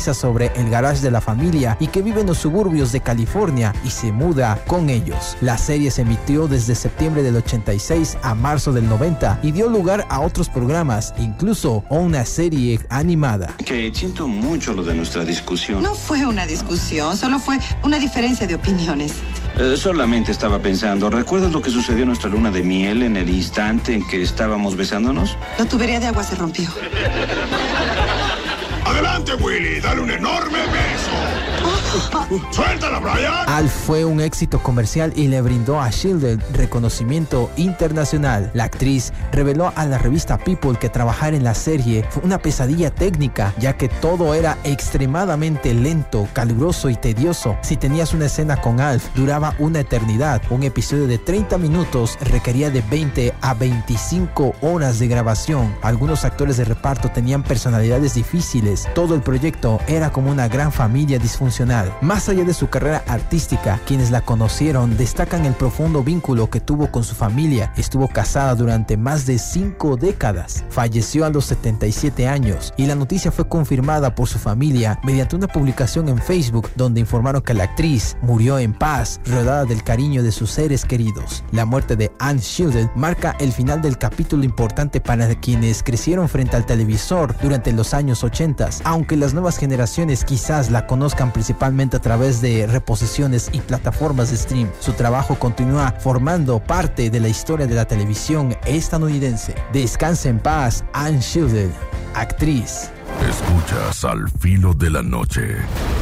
protagoniza sobre el garage de la familia y que vive en los suburbios de California y se muda con ellos. La serie se emitió desde septiembre del 86 a marzo del 90 y dio lugar a otros programas, incluso una serie animada. Que siento mucho lo de nuestra discusión. No fue una discusión, solo fue una diferencia de opiniones. Solamente estaba pensando, ¿recuerdas lo que sucedió en nuestra luna de miel en el instante en que estábamos besándonos? La tubería de agua se rompió. ¡Adelante, Willy! ¡Dale un enorme beso! ¡Suéltala, Brian! Alf fue un éxito comercial y le brindó a Shildon reconocimiento internacional. La actriz reveló a la revista People que trabajar en la serie fue una pesadilla técnica, ya que todo era extremadamente lento, caluroso y tedioso. Si tenías una escena con Alf, duraba una eternidad. Un episodio de 30 minutos requería de 20 a 25 horas de grabación. Algunos actores de reparto tenían personalidades difíciles. Todo el proyecto era como una gran familia disfuncional. Más allá de su carrera artística, quienes la conocieron destacan el profundo vínculo que tuvo con su familia. Estuvo casada durante más de 5 décadas. Falleció a los 77 años y la noticia fue confirmada por su familia mediante una publicación en Facebook donde informaron que la actriz murió en paz, rodeada del cariño de sus seres queridos. La muerte de Anne Shildon marca el final del capítulo importante para quienes crecieron frente al televisor durante los años 80, aunque las nuevas generaciones quizás la conozcan principalmente a través de reposiciones y plataformas de stream. Su trabajo continúa formando parte de la historia de la televisión estadounidense. Descansa en paz, Anne Shildon, actriz. Escuchas Al Filo de la Noche.